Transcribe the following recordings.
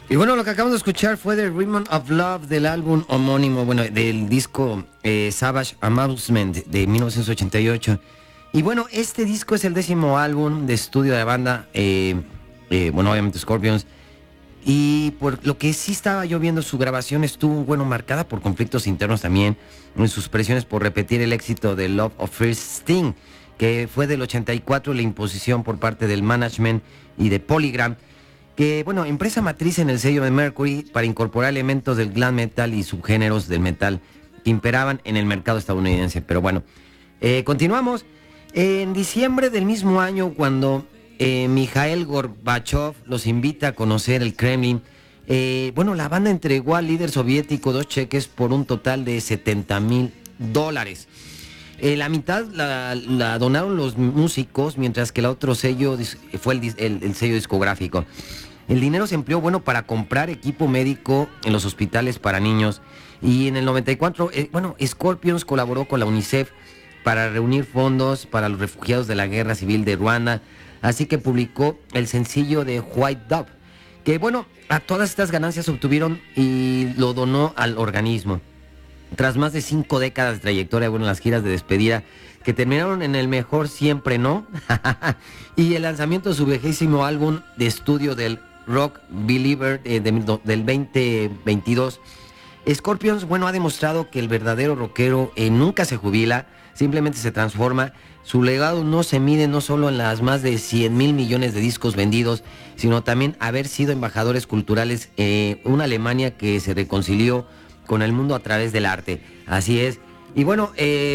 Y bueno, lo que acabamos de escuchar fue The Rhythm of Love del álbum homónimo, bueno, del disco Savage Amusement de 1988. Y bueno, este disco es el 10º álbum de estudio de la banda, bueno, obviamente Scorpions. Y por lo que sí estaba yo viendo, su grabación estuvo, bueno, marcada por conflictos internos también, en sus presiones por repetir el éxito de Love of First Sting, que fue del 84, la imposición por parte del management y de Polygram, que, bueno, empresa matriz en el sello de Mercury para incorporar elementos del glam metal y subgéneros del metal que imperaban en el mercado estadounidense. Pero bueno, continuamos. En diciembre del mismo año, cuando Mikhail Gorbachev los invita a conocer el Kremlin, bueno, la banda entregó al líder soviético 2 cheques por un total de $70,000. La mitad la donaron los músicos, mientras que el otro sello fue el sello discográfico. El dinero se empleó, bueno, para comprar equipo médico en los hospitales para niños. Y en el 94, bueno, Scorpions colaboró con la UNICEF para reunir fondos para los refugiados de la guerra civil de Ruanda. Así que publicó el sencillo de White Dove, que, bueno, a todas estas ganancias obtuvieron y lo donó al organismo. Tras más de 5 décadas de trayectoria, bueno, las giras de despedida que terminaron en el mejor siempre no, y el lanzamiento de su 20º álbum de estudio del Rock Believer del 2022, Scorpions, bueno, ha demostrado que el verdadero rockero nunca se jubila, simplemente se transforma. Su legado no se mide no solo en las más de 100,000 millones de discos vendidos, sino también haber sido embajadores culturales en una Alemania que se reconcilió con el mundo a través del arte. Así es. Y bueno,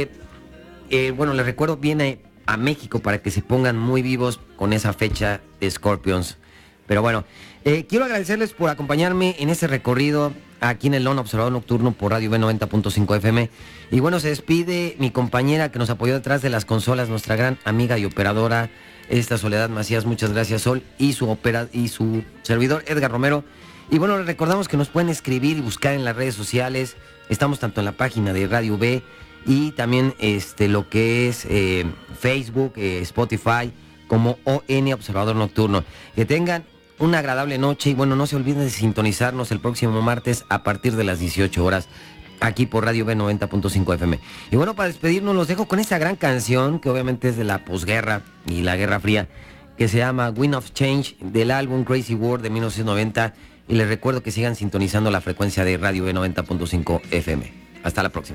bueno, les recuerdo, viene a México para que se pongan muy vivos con esa fecha de Scorpions. Pero bueno, quiero agradecerles por acompañarme en este recorrido aquí en el Lone Observador Nocturno por Radio B90.5 FM. Y bueno, se despide mi compañera que nos apoyó detrás de las consolas, nuestra gran amiga y operadora, esta Soledad Macías. Muchas gracias, Sol, y su servidor Edgar Romero. Y bueno, les recordamos que nos pueden escribir y buscar en las redes sociales. Estamos tanto en la página de Radio B y también lo que es Facebook, Spotify, como ON Observador Nocturno. Que tengan una agradable noche y bueno, no se olviden de sintonizarnos el próximo martes a partir de las 18 horas aquí por Radio B90.5 FM. Y bueno, para despedirnos los dejo con esta gran canción que obviamente es de la posguerra y la Guerra Fría, que se llama Wind of Change, del álbum Crazy World de 1990. Y les recuerdo que sigan sintonizando la frecuencia de Radio B90.5 FM. Hasta la próxima.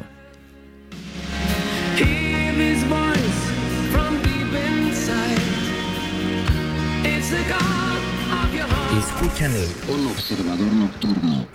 Escuchan el Observador Nocturno.